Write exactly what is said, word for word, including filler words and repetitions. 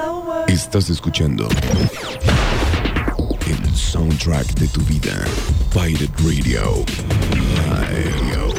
Estás escuchando el soundtrack de tu vida. Pirate Radio. Radio.